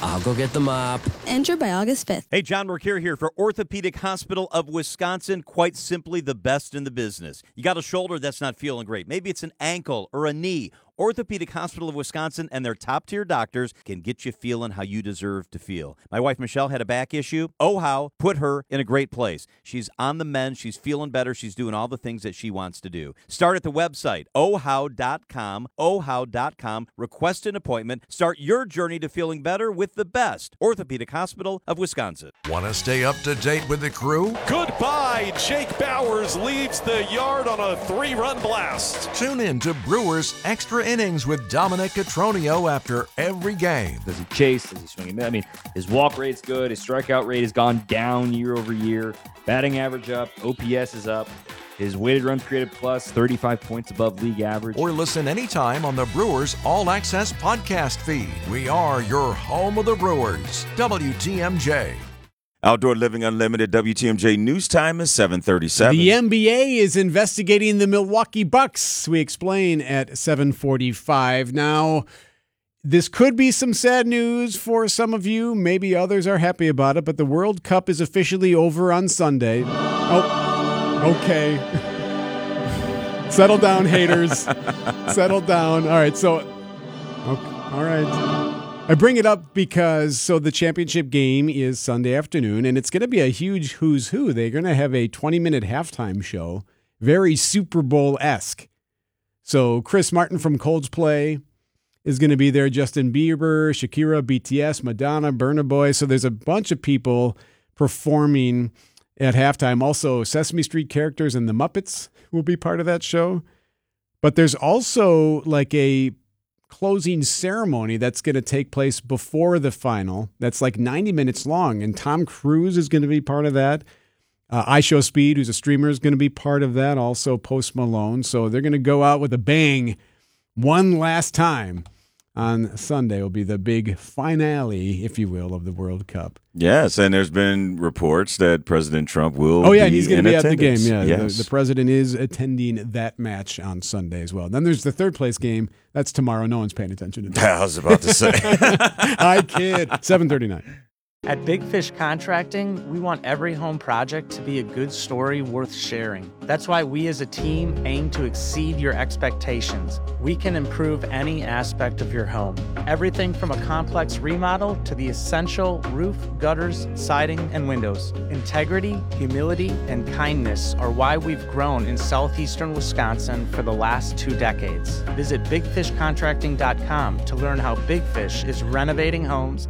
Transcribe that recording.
I'll go get the mop. Enter by August 5th. Hey, John Mercure here for Orthopedic Hospital of Wisconsin. Quite simply the best in the business. You got a shoulder that's not feeling great. Maybe it's an ankle or a knee. Orthopedic Hospital of Wisconsin and their top-tier doctors can get you feeling how you deserve to feel. My wife, Michelle, had a back issue. OHOW put her in a great place. She's on the mend. She's feeling better. She's doing all the things that she wants to do. Start at the website, ohow.com, ohow.com. Request an appointment. Start your journey to feeling better with the best. Orthopedic Hospital of Wisconsin. Want to stay up to date with the crew? Goodbye. Jake Bowers leads the yard on a 3-run blast. Tune in to Brewers Extra Innings with Dominic Cotroneo after every game. Does he chase? Does he swing? I mean, his walk rate's good. His strikeout rate has gone down year over year. Batting average up. OPS is up. His weighted runs created plus 35 points above league average. Or listen anytime on the Brewers All Access podcast feed. We are your home of the Brewers. WTMJ. Outdoor Living Unlimited WTMJ news time is 7:37. The NBA is investigating the Milwaukee Bucks. We explain at 7:45. Now, this could be some sad news for some of you. Maybe others are happy about it, but the World Cup is officially over on Sunday. Oh, okay. Settle down, haters. Settle down. All right, so, okay, all right. I bring it up because, the championship game is Sunday afternoon, and it's going to be a huge who's who. They're going to have a 20-minute halftime show, very Super Bowl-esque. So Chris Martin from Coldplay is going to be there, Justin Bieber, Shakira, BTS, Madonna, Burna Boy. So there's a bunch of people performing at halftime. Also, Sesame Street characters and the Muppets will be part of that show. But there's also like a closing ceremony that's going to take place before the final. That's like 90 minutes long, and Tom Cruise is going to be part of that. iShowSpeed, who's a streamer, is going to be part of that. Also, Post Malone. So they're going to go out with a bang one last time. On Sunday will be the big finale, if you will, of the World Cup. Yes, and there's been reports that President Trump will and he's going to be at the game. Yeah, yes. the president is attending that match on Sunday as well. Then there's the third place game. That's tomorrow. No one's paying attention to that. I was about to say. I kid. 7:39. At Big Fish Contracting, we want every home project to be a good story worth sharing. That's why we as a team aim to exceed your expectations. We can improve any aspect of your home. Everything from a complex remodel to the essential roof, gutters, siding, and windows. Integrity, humility, and kindness are why we've grown in southeastern Wisconsin for the last 2 decades. Visit bigfishcontracting.com to learn how Big Fish is renovating homes